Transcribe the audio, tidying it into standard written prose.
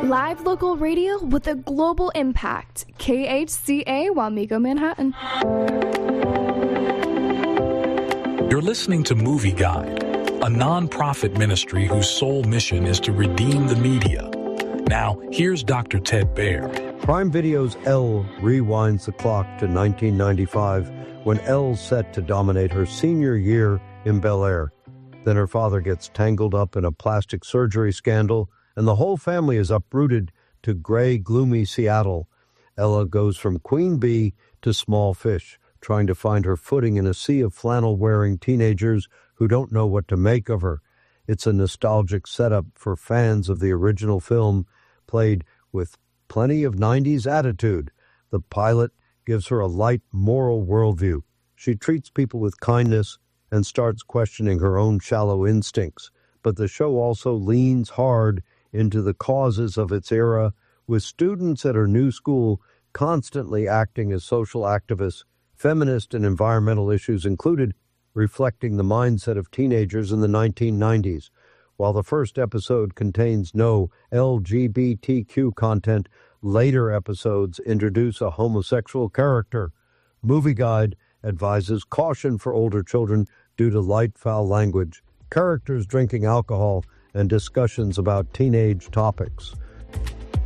Live local radio with a global impact. KHCA Wamego, Manhattan. You're listening to Movie Guide, a non-profit ministry whose sole mission is to redeem the media. Now, here's Dr. Ted Baer. Prime Video's Elle rewinds the clock to 1995 when Elle's set to dominate her senior year in Bel Air. Then her father gets tangled up in a plastic surgery scandal, and the whole family is uprooted to gray, gloomy Seattle. Ella goes from queen bee to small fish, trying to find her footing in a sea of flannel-wearing teenagers who don't know what to make of her. It's a nostalgic setup for fans of the original film, played with plenty of 90s attitude. The pilot gives her a light moral worldview. She treats people with kindness and starts questioning her own shallow instincts. But the show also leans hard into the causes of its era, with students at her new school constantly acting as social activists, feminist and environmental issues included, reflecting the mindset of teenagers in the 1990s. While the first episode contains no LGBTQ content, later episodes introduce a homosexual character. Movie Guide advises caution for older children due to light, foul language, characters drinking alcohol, and discussions about teenage topics.